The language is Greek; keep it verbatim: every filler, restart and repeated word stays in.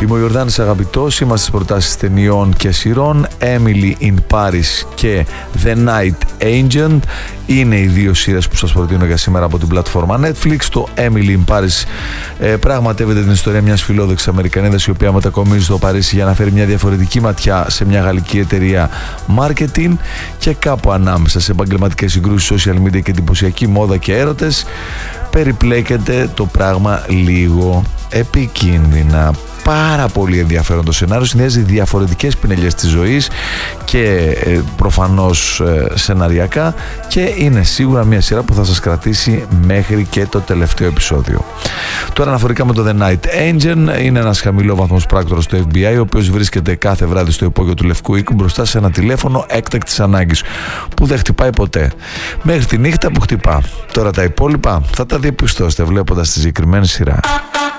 Είμαι ο Ιορδάνης Αγαπητός, είμαστε στις προτάσεις ταινιών και σειρών. Emily in Paris και The Night Agent είναι οι δύο σειρές που σας προτείνω για σήμερα από την πλατφόρμα Netflix. Το Emily in Paris ε, πραγματεύεται την ιστορία μιας φιλόδοξης Αμερικανίδας η οποία μετακομίζει στο Παρίσι για να φέρει μια διαφορετική ματιά σε μια γαλλική εταιρεία marketing, και κάπου ανάμεσα σε επαγγελματικές συγκρούσεις, social media και εντυπωσιακή μόδα και έρωτες περιπλέκεται το πράγμα λίγο επικίνδυνα. Πάρα πολύ ενδιαφέρον το σενάριο, συνδυάζει διαφορετικές πινελιές της ζωής και ε, προφανώς ε, σεναριακά, και είναι σίγουρα μια σειρά που θα σας κρατήσει μέχρι και το τελευταίο επεισόδιο. Τώρα αναφορικά με το The Night Agent, είναι ένας χαμηλόβαθμος πράκτορας του Εφ Μπι Άι ο οποίος βρίσκεται κάθε βράδυ στο υπόγειο του Λευκού Οίκου μπροστά σε ένα τηλέφωνο έκτακτης ανάγκης που δεν χτυπάει ποτέ, μέχρι τη νύχτα που χτυπά. Τώρα τα υπόλοιπα θα τα διαπιστώσετε βλέποντας τη συγκεκριμένη σειρά.